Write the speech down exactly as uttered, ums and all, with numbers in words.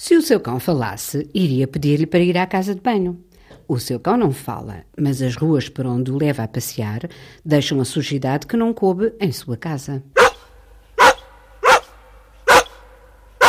Se o seu cão falasse, iria pedir-lhe para ir à casa de banho. O seu cão não fala, mas as ruas por onde o leva a passear deixam a sujidade que não coube em sua casa.